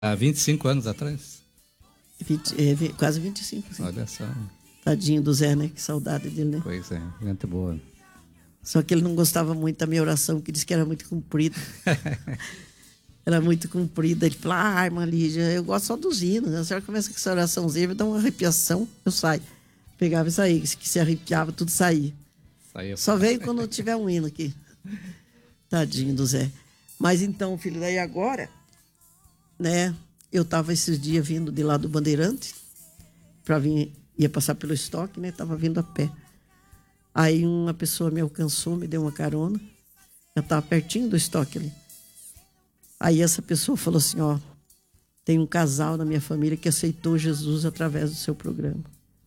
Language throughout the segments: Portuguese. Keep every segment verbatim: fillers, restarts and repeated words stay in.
Há vinte e cinco anos atrás? vinte, é, quase vinte e cinco, sim. Olha só. Tadinho do Zé, né? Que saudade dele, né? Pois é, gente boa. Só que ele não gostava muito da minha oração, que disse que era muito comprida. Era muito comprida. Ele falou, ah, irmã Lídia, eu gosto só dos hinos. A senhora começa com essa oraçãozinha, me dá uma arrepiação, eu saio. Pegava e saía, que se arrepiava, tudo saía. Saía só veio quando tiver um hino aqui. Tadinho do Zé. Mas então, filho, daí agora, né? Eu tava esses dias vindo de lá do Bandeirante, pra vir, ia passar pelo estoque, né? Tava vindo a pé. Aí uma pessoa me alcançou, me deu uma carona. Eu tava pertinho do estoque ali. Aí essa pessoa falou assim, ó, tem um casal na minha família que aceitou Jesus através do seu programa.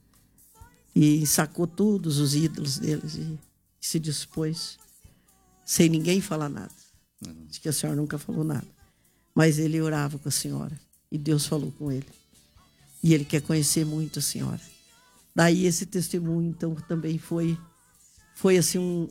E sacou todos os ídolos deles e se dispôs, sem ninguém falar nada. Diz que a senhora nunca falou nada. Mas ele orava com a senhora e Deus falou com ele. E ele quer conhecer muito a senhora. Daí esse testemunho, então, também foi, foi assim, um,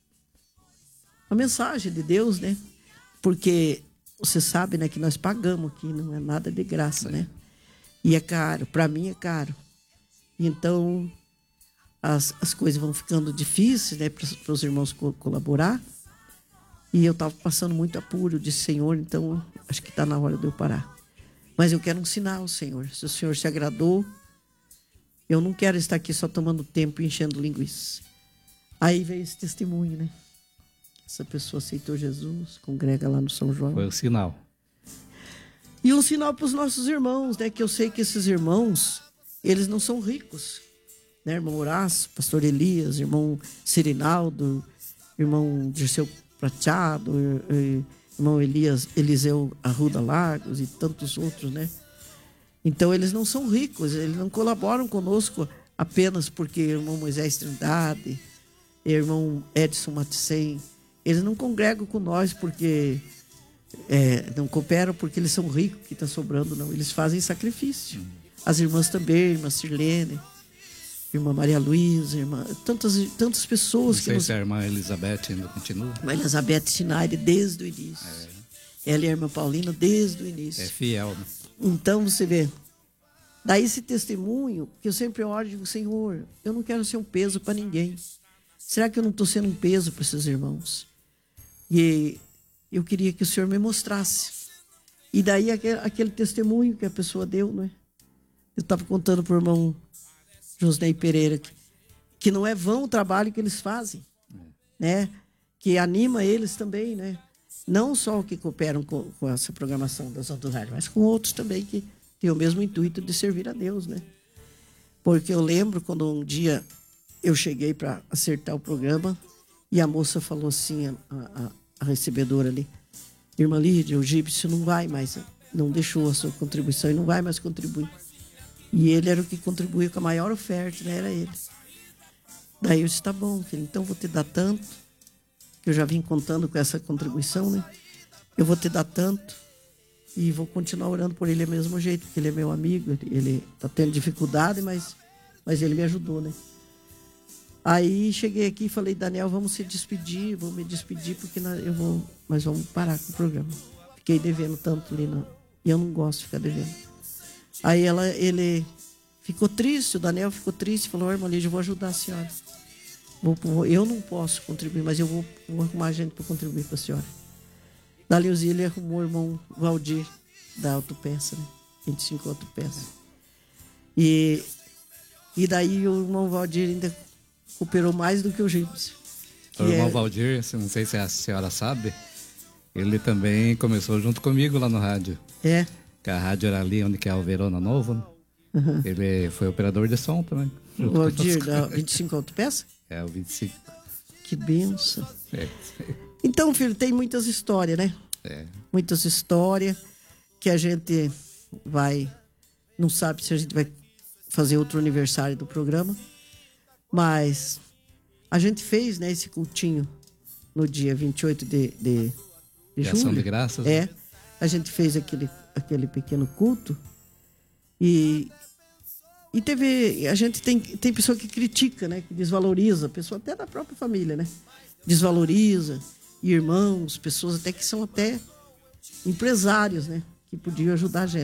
uma mensagem de Deus, né? Porque você sabe, né, que nós pagamos aqui, não é nada de graça, né? E é caro, para mim é caro. Então, as, as coisas vão ficando difíceis, né, para os irmãos co- colaborar. E eu estava passando muito apuro, disse, Senhor, então acho que está na hora de eu parar. Mas eu quero um sinal, Senhor. Se o Senhor se agradou, eu não quero estar aqui só tomando tempo e enchendo linguiça. Aí veio esse testemunho, né? Essa pessoa aceitou Jesus, congrega lá no São João. Foi o sinal. E um sinal para os nossos irmãos, né? Que eu sei que esses irmãos, eles não são ricos. Né? Irmão Horácio, pastor Elias, irmão Sirinaldo, irmão Dirceu Prateado, irmão Elias, Eliseu Arruda Lagos e tantos outros, né? Então eles não são ricos, eles não colaboram conosco apenas porque irmão Moisés Trindade, irmão Edson Maticem, eles não congregam com nós porque é, não cooperam porque eles são ricos, que está sobrando, não. Eles fazem sacrifício. As irmãs também, irmã Sirlene, irmã Maria Luísa, irmã, tantas, tantas pessoas. Não sei que nos... se a irmã Elizabeth ainda continua. A Elizabeth Schneider desde o início. É. Ela e a irmã Paulina desde o início. É fiel, né? Então você vê. Daí esse testemunho que eu sempre oro e digo, Senhor, eu não quero ser um peso para ninguém. Será que eu não estou sendo um peso para esses irmãos? E eu queria que o Senhor me mostrasse. E daí aquele, aquele testemunho que a pessoa deu, né? Eu estava contando para o irmão Josnei Pereira que, que não é vão o trabalho que eles fazem, né? Que anima eles também, né? Não só que cooperam com, com essa programação das autoridades, mas com outros também que têm o mesmo intuito de servir a Deus, né? Porque eu lembro quando um dia eu cheguei para acertar o programa e a moça falou assim, a, a, a recebedora ali, irmã Lídia, o Gípcio não vai mais, não deixou a sua contribuição e não vai mais contribuir. E ele era o que contribuía com a maior oferta, né? Era ele. Daí eu disse, tá bom, filho, então vou te dar tanto, que eu já vim contando com essa contribuição, né? Eu vou te dar tanto e vou continuar orando por ele do mesmo jeito, porque ele é meu amigo, ele tá tendo dificuldade, mas, mas ele me ajudou, né? Aí cheguei aqui e falei, Daniel, vamos se despedir, vou me despedir, porque eu vou, nós vamos parar com o programa. Fiquei devendo tanto ali, não, e eu não gosto de ficar devendo. Aí ela, ele ficou triste, o Daniel ficou triste, falou, irmã Lídia, eu vou ajudar a senhora. Vou, eu não posso contribuir, mas eu vou, vou arrumar gente para contribuir para a senhora. Dali os ele arrumou o irmão Valdir, da autopeça, né? vinte e cinco autopeças. E, e daí o irmão Valdir ainda cooperou mais do que o Gípcio. O irmão é... Valdir, não sei se a senhora sabe, ele também começou junto comigo lá no rádio. É? Que a rádio era ali onde que é o Verona Novo, né? Uhum. Ele foi operador de som também. O Valdir da vinte e cinco autopeças? É, o vinte e cinco. Que benção. É. Então, filho, tem muitas histórias, né? É. Muitas histórias que a gente vai... Não sabe se a gente vai fazer outro aniversário do programa. Mas a gente fez, né, esse cultinho no dia vinte e oito de, de, de, de julho. Ação de graças. É. A gente fez aquele, aquele pequeno culto. E... E teve, a gente tem, tem pessoa que critica, né? Que desvaloriza, pessoa até da própria família, né? Desvaloriza, irmãos, pessoas até que são até empresários, né? que podiam ajudar a gente.